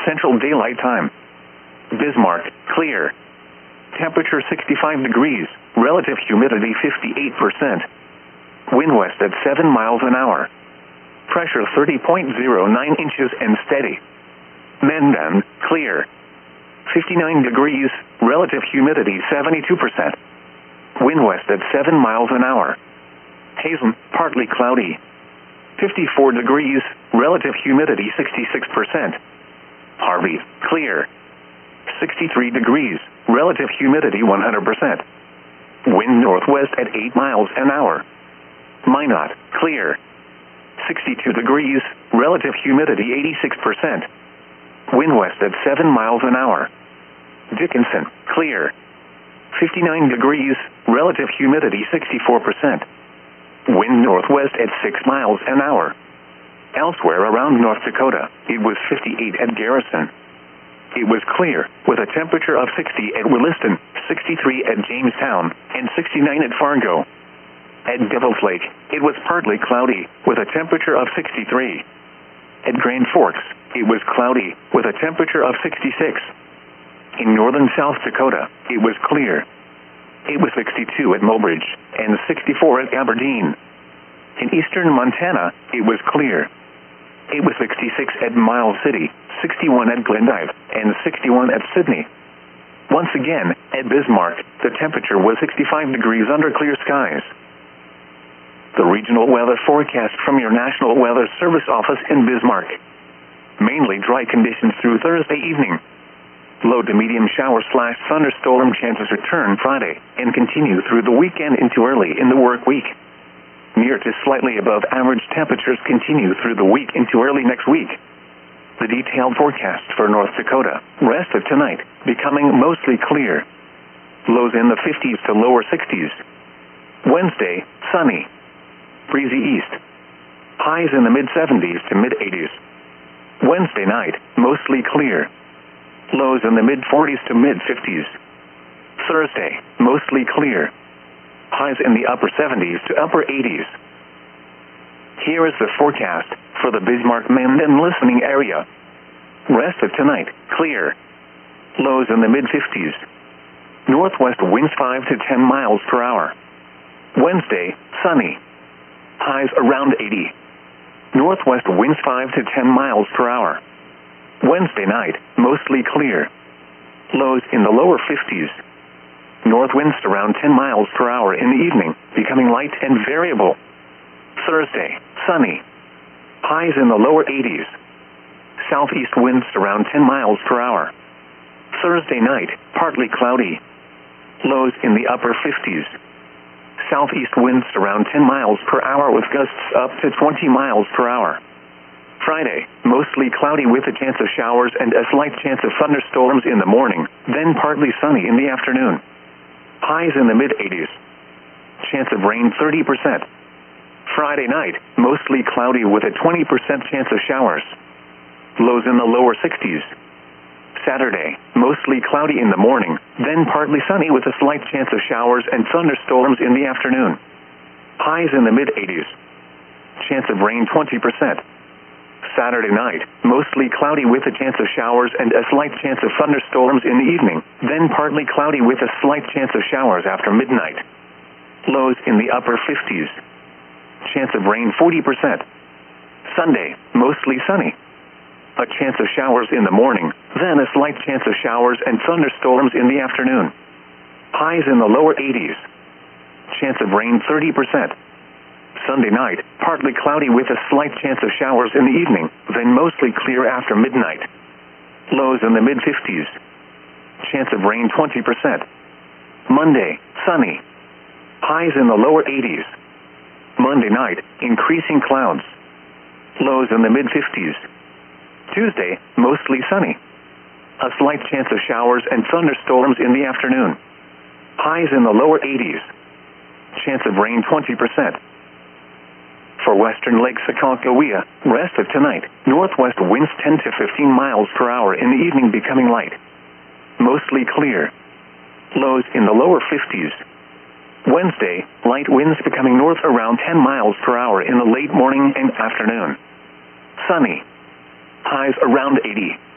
Central Daylight Time. Bismarck, clear. Temperature 65 degrees, relative humidity 58%. Wind west at 7 miles an hour. Pressure 30.09 inches and steady. Mandan, clear. 59 degrees, relative humidity 72%. Wind west at 7 miles an hour. Hazen, partly cloudy. 54 degrees, relative humidity 66%. Harvey, clear. 63 degrees, relative humidity 100%. Wind northwest at 8 miles an hour. Minot, clear. 62 degrees, relative humidity 86%. Wind west at 7 miles an hour. Dickinson, clear. 59 degrees, relative humidity 64%. Wind northwest at 6 miles an hour. Elsewhere around North Dakota, it was 58 at Garrison. It was clear, with a temperature of 60 at Williston, 63 at Jamestown, and 69 at Fargo. At Devil's Lake, it was partly cloudy, with a temperature of 63. At Grand Forks, it was cloudy, with a temperature of 66. In northern South Dakota, it was clear. It was 62 at Mobridge, and 64 at Aberdeen. In eastern Montana, it was clear. It was 66 at Miles City, 61 at Glendive, and 61 at Sydney. Once again, at Bismarck, the temperature was 65 degrees under clear skies. The regional weather forecast from your National Weather Service office in Bismarck. Mainly dry conditions through Thursday evening. Low to medium shower/thunderstorm chances return Friday and continue through the weekend into early in the work week. Near to slightly above average temperatures continue through the week into early next week. The detailed forecast for North Dakota, rest of tonight, becoming mostly clear. Lows in the 50s to lower 60s. Wednesday, sunny. Breezy east. Highs in the mid-70s to mid-80s. Wednesday night, mostly clear. Lows in the mid-40s to mid-50s. Thursday, mostly clear. Highs in the upper 70s to upper 80s. Here is the forecast for the Bismarck-Mandan listening area. Rest of tonight, clear. Lows in the mid-50s. Northwest winds 5 to 10 miles per hour. Wednesday, sunny. Highs around 80. Northwest winds 5 to 10 miles per hour. Wednesday night, mostly clear. Lows in the lower 50s. North winds around 10 miles per hour in the evening, becoming light and variable. Thursday, sunny. Highs in the lower 80s. Southeast winds around 10 miles per hour. Thursday night, partly cloudy. Lows in the upper 50s. Southeast winds around 10 miles per hour with gusts up to 20 miles per hour. Friday, mostly cloudy with a chance of showers and a slight chance of thunderstorms in the morning, then partly sunny in the afternoon. Highs in the mid-80s. Chance of rain 30%. Friday night, mostly cloudy with a 20% chance of showers. Lows in the lower 60s. Saturday, mostly cloudy in the morning, then partly sunny with a slight chance of showers and thunderstorms in the afternoon. Highs in the mid-80s. Chance of rain 20%. Saturday night, mostly cloudy with a chance of showers and a slight chance of thunderstorms in the evening, then partly cloudy with a slight chance of showers after midnight. Lows in the upper 50s. Chance of rain 40%. Sunday, mostly sunny. A chance of showers in the morning, then a slight chance of showers and thunderstorms in the afternoon. Highs in the lower 80s. Chance of rain 30%. Sunday night, partly cloudy with a slight chance of showers in the evening, then mostly clear after midnight. Lows in the mid-50s. Chance of rain 20%. Monday, sunny. Highs in the lower 80s. Monday night, increasing clouds. Lows in the mid-50s. Tuesday, mostly sunny. A slight chance of showers and thunderstorms in the afternoon. Highs in the lower 80s. Chance of rain 20%. For western Lake Sakalkawea, rest of tonight, northwest winds 10 to 15 miles per hour in the evening becoming light. Mostly clear. Lows in the lower 50s. Wednesday, light winds becoming north around 10 miles per hour in the late morning and afternoon. Sunny. Highs around 80.